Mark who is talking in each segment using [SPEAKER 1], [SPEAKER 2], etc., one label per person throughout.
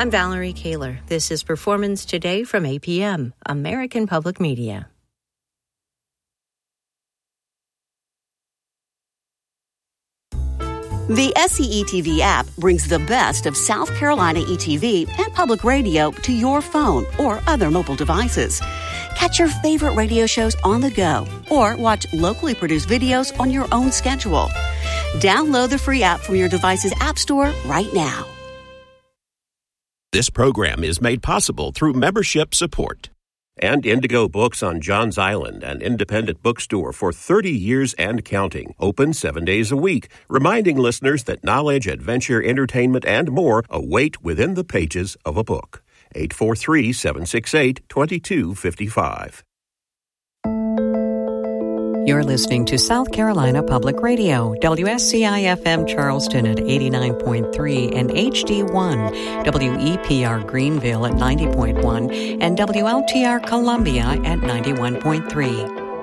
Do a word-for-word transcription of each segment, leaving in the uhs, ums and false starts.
[SPEAKER 1] I'm Valerie Kaler. This is Performance Today from A P M, American Public Media.
[SPEAKER 2] The S C E T V app brings the best of South Carolina E T V and public radio to your phone or other mobile devices. Catch your favorite radio shows on the go or watch locally produced videos on your own schedule. Download the free app from your device's app store right now.
[SPEAKER 3] This program is made possible through membership support. And Indigo Books on Johns Island, an independent bookstore for thirty years and counting, open seven days a week, reminding listeners that knowledge, adventure, entertainment, and more await within the pages of a book. eight four three, seven six eight, two two five five.
[SPEAKER 4] You're listening to South Carolina Public Radio, W S C I F M Charleston at eighty-nine point three and H D one, W E P R Greenville at ninety point one, and W L T R Columbia at ninety-one point three.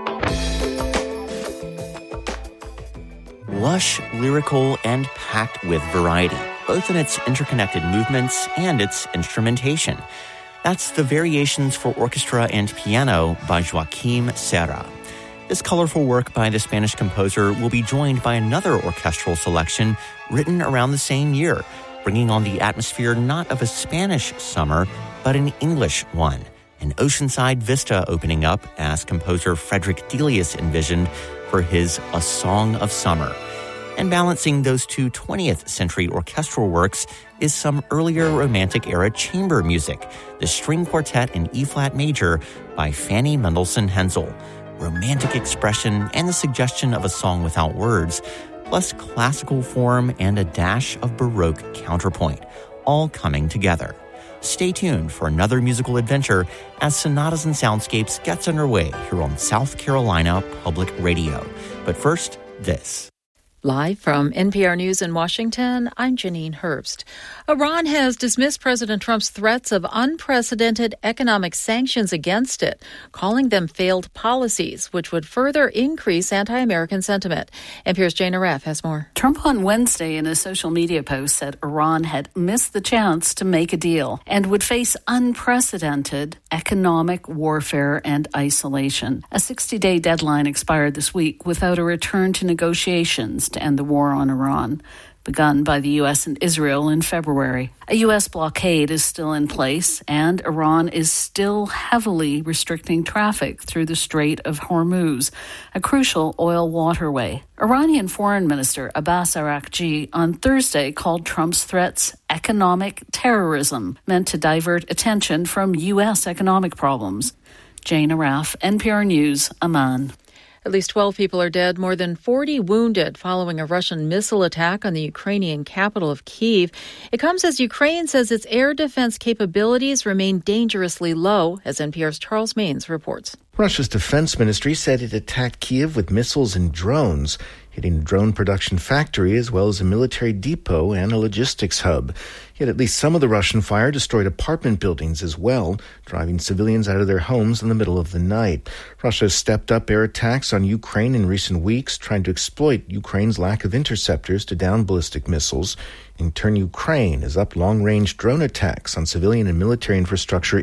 [SPEAKER 5] Lush, lyrical, and packed with variety, both in its interconnected movements and its instrumentation. That's the Variations for Orchestra and Piano by Joaquim Serra. This colorful work by the Spanish composer will be joined by another orchestral selection written around the same year, bringing on the atmosphere not of a Spanish summer, but an English one, an oceanside vista opening up as composer Frederick Delius envisioned for his A Song of Summer. And balancing those two twentieth century orchestral works is some earlier Romantic-era chamber music, the String Quartet in E-flat major by Fanny Mendelssohn Hensel. Romantic expression and the suggestion of a song without words, plus classical form and a dash of Baroque counterpoint, all coming together. Stay tuned for another musical adventure as Sonatas and Soundscapes gets underway here on South Carolina Public Radio. But first, this.
[SPEAKER 6] Live from N P R News in Washington, I'm Janine Herbst. Iran has dismissed President Trump's threats of unprecedented economic sanctions against it, calling them failed policies, which would further increase anti-American sentiment. N P R's Jane Aref has more.
[SPEAKER 7] Trump on Wednesday in a social media post said Iran had missed the chance to make a deal and would face unprecedented economic warfare and isolation. A sixty-day deadline expired this week without a return to negotiations to end the war on Iran, begun by the U S and Israel in February. A U S blockade is still in place, and Iran is still heavily restricting traffic through the Strait of Hormuz, a crucial oil waterway. Iranian Foreign Minister Abbas Araghchi on Thursday called Trump's threats economic terrorism, meant to divert attention from U S economic problems. Jane Araf, N P R News, Amman.
[SPEAKER 6] At least twelve people are dead, more than forty wounded following a Russian missile attack on the Ukrainian capital of Kyiv. It comes as Ukraine says its air defense capabilities remain dangerously low, as N P R's Charles Maines reports.
[SPEAKER 8] Russia's defense ministry said it attacked Kyiv with missiles and drones, hitting a drone production factory as well as a military depot and a logistics hub. Yet at least some of the Russian fire destroyed apartment buildings as well, driving civilians out of their homes in the middle of the night. Russia has stepped up air attacks on Ukraine in recent weeks, trying to exploit Ukraine's lack of interceptors to down ballistic missiles. In turn, Ukraine has upped long-range drone attacks on civilian and military infrastructure